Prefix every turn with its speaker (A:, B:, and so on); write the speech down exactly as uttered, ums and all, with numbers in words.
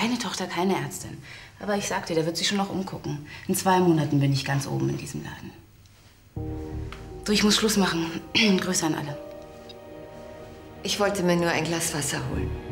A: deine Tochter keine Ärztin. Aber ich sag dir, der wird sich schon noch umgucken. In zwei Monaten bin ich ganz oben in diesem Laden. Du, ich muss Schluss machen. Grüße an alle.
B: Ich wollte mir nur ein Glas Wasser holen.